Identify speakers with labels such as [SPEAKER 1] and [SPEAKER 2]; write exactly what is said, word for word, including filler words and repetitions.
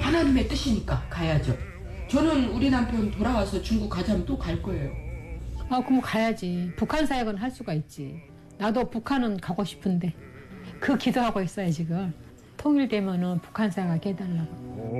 [SPEAKER 1] 하나님의 뜻이니까 가야죠. 저는 우리 남편 돌아와서 중국 가자면 또 갈 거예요.
[SPEAKER 2] 아, 그럼 가야지. 북한 사역은 할 수가 있지. 나도 북한은 가고 싶은데 그 기도하고 있어요 지금. 통일되면은 북한 사역하게 해달라고.